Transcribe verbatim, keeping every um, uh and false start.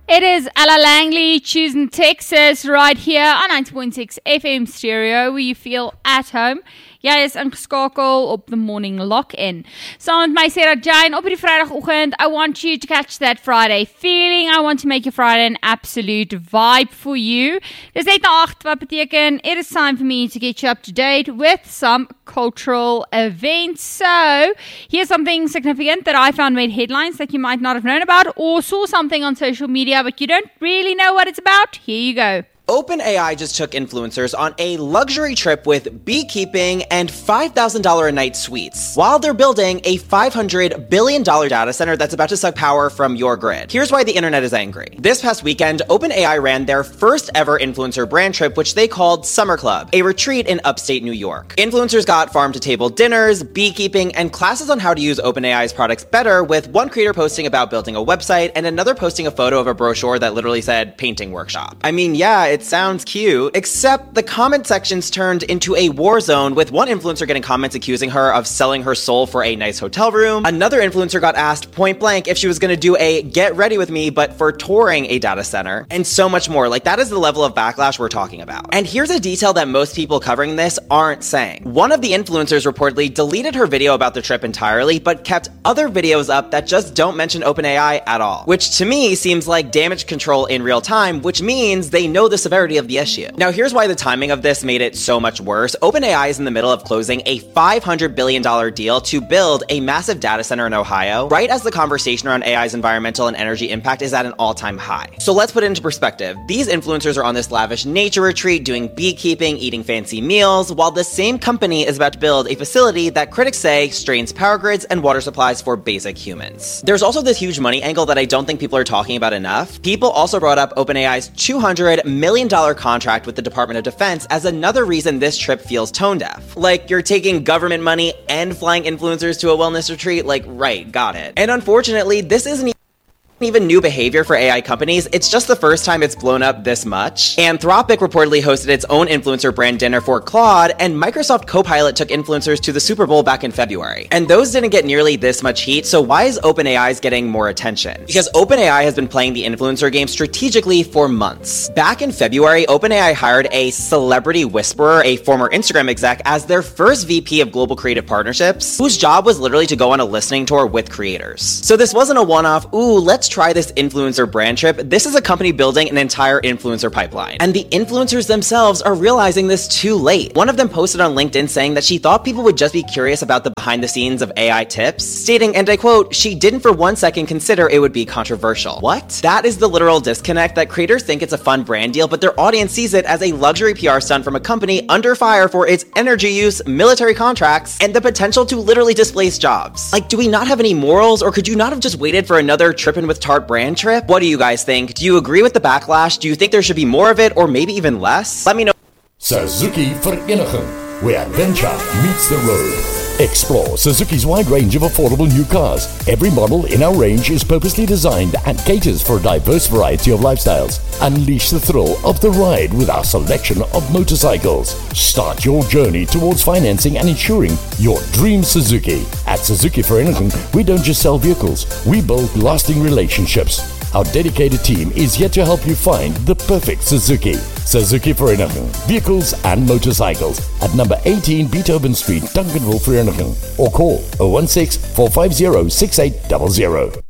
It is Ella Langley, choosing Texas, right here on ninety point six F M stereo, where you feel at home. Jy is ingeskakel op the morning lock-in. Saam met my Sarah Jane op die Vrydagoggend. I want you to catch that Friday feeling. I want to make your Friday an absolute vibe for you. Dis net na eight, wat beteken it is time for me to get you up to date with some cultural events. So, here's something significant that I found made headlines that you might not have known about, or saw something on social media but you don't really know what it's about. Here you go. OpenAI just took influencers on a luxury trip with beekeeping and five thousand dollars a night suites, while they're building a five hundred billion dollars data center that's about to suck power from your grid. Here's why the internet is angry. This past weekend, OpenAI ran their first ever influencer brand trip, which they called Summer Club, a retreat in upstate New York. Influencers got farm-to-table dinners, beekeeping, and classes on how to use OpenAI's products better, with one creator posting about building a website and another posting a photo of a brochure that literally said painting workshop. I mean, yeah, it's It sounds cute, except the comment sections turned into a war zone, with one influencer getting comments accusing her of selling her soul for a nice hotel room. Another influencer got asked point blank if she was going to do a get ready with me, but for touring a data center, and so much more. Like, that is the level of backlash we're talking about. And here's a detail that most people covering this aren't saying. One of the influencers reportedly deleted her video about the trip entirely, but kept other videos up that just don't mention OpenAI at all, which to me seems like damage control in real time, which means they know the severity of the issue. Now, here's why the timing of this made it so much worse. OpenAI is in the middle of closing a five hundred billion dollars deal to build a massive data center in Ohio, right as the conversation around A I's environmental and energy impact is at an all-time high. So let's put it into perspective. These influencers are on this lavish nature retreat, doing beekeeping, eating fancy meals, while the same company is about to build a facility that critics say strains power grids and water supplies for basic humans. There's also this huge money angle that I don't think people are talking about enough. People also brought up OpenAI's two hundred million dollars contract with the Department of Defense as another reason this trip feels tone deaf. Like, you're taking government money and flying influencers to a wellness retreat? Like, right, got it. And unfortunately, this isn't even new behavior for A I companies. It's just the first time it's blown up this much. Anthropic reportedly hosted its own influencer brand dinner for Claude, and Microsoft Copilot took influencers to the Super Bowl back in February. And those didn't get nearly this much heat, so why is OpenAI's getting more attention? Because OpenAI has been playing the influencer game strategically for months. Back in February, OpenAI hired a celebrity whisperer, a former Instagram exec, as their first V P of Global Creative Partnerships, whose job was literally to go on a listening tour with creators. So this wasn't a one-off, ooh, let's try this influencer brand trip. This is a company building an entire influencer pipeline. And the influencers themselves are realizing this too late. One of them posted on LinkedIn saying that she thought people would just be curious about the behind the scenes of A I tips, stating, and I quote, "She didn't for one second consider it would be controversial." What? That is the literal disconnect, that creators think it's a fun brand deal, but their audience sees it as a luxury P R stunt from a company under fire for its energy use, military contracts, and the potential to literally displace jobs. Like, do we not have any morals, or could you not have just waited for another Trippin' with Tart brand trip? What do you guys think? Do you agree with the backlash? Do you think there should be more of it, or maybe even less? Let me know. Suzuki Vereniging, where adventure meets the road. Explore Suzuki's wide range of affordable new cars. Every model in our range is purposely designed and caters for a diverse variety of lifestyles. Unleash the thrill of the ride with our selection of motorcycles. Start your journey towards financing and insuring your dream Suzuki. At Suzuki Vereniging, we don't just sell vehicles, we build lasting relationships. Our dedicated team is here to help you find the perfect Suzuki. Suzuki Vereniging, vehicles and motorcycles, at number eighteen Beethoven Street, Duncanville, Vereniging, or call oh one six, four five zero, six eight zero zero.